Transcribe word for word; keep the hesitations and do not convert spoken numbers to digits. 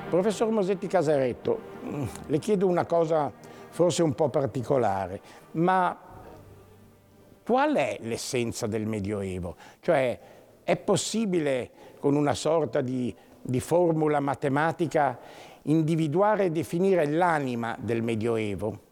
Professor Mosetti Casaretto, le chiedo una cosa forse un po' particolare, ma qual è l'essenza del Medioevo? Cioè, è possibile con una sorta di, di formula matematica individuare e definire l'anima del Medioevo?